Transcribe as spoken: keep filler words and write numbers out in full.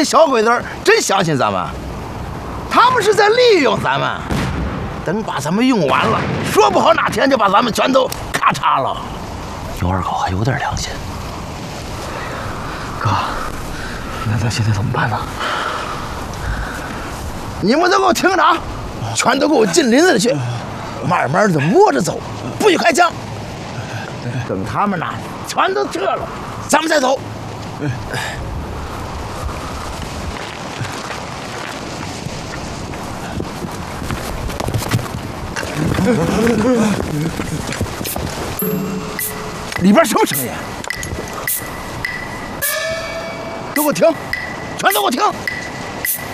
小鬼子真相信咱们？他们是在利用咱们。等把咱们用完了，说不好哪天就把咱们全都咔嚓了。 牛二狗还有点良心。哥，那咱现在怎么办呢？ 你们都给我听着啊，全都给我进林子里去，慢慢的摸着走，不许开枪。等他们呐全都撤了，咱们再走。里边什么声音？都给我停！全都给我停！